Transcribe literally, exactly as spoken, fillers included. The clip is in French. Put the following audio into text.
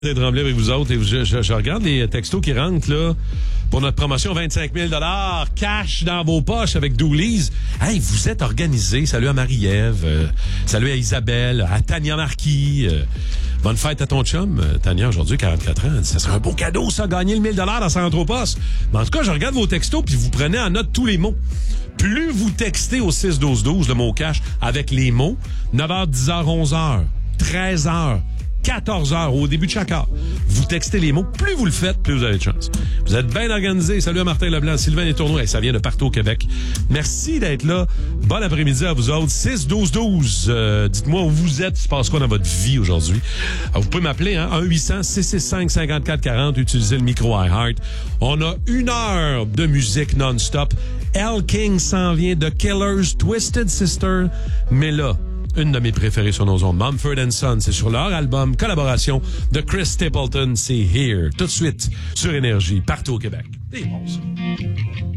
D'être Tremblay avec vous autres et je, je, je regarde les textos qui rentrent là pour notre promotion vingt-cinq mille dollars cash dans vos poches avec Dooley's. Hey, vous êtes organisés. Salut à Marie-Ève, euh, salut à Isabelle, à Tania Marquis. Euh, bonne fête à ton chum, euh, Tania, aujourd'hui, quarante-quatre ans. Ça serait un beau cadeau, ça, gagner le mille dollars dans Centropost. Mais en tout cas, je regarde vos textos puis vous prenez en note tous les mots. Plus vous textez au six douze douze le mot cash avec les mots, neuf heures, dix heures, onze heures, treize heures, quatorze heures au début de chaque heure. Vous textez les mots, plus vous le faites, plus vous avez de chance. Vous êtes bien organisés. Salut à Martin Leblanc, Sylvain Les Tourneaux. Hey, ça vient de partout au Québec. Merci d'être là. Bon après-midi à vous autres. six douze douze. Euh, dites-moi où vous êtes. Il se passe quoi dans votre vie aujourd'hui? Alors, vous pouvez m'appeler, hein? un huit cents, six six cinq, cinq quatre quatre zéro. Utilisez le micro iHeart. On a une heure de musique non-stop. Elle King s'en vient de Killers, Twisted Sister. Mais là, une de mes préférées sur nos ondes, Mumford and Sons, c'est sur leur album collaboration de Chris Stapleton, c'est Here, tout de suite, sur Énergie, partout au Québec. C'est bon, ça.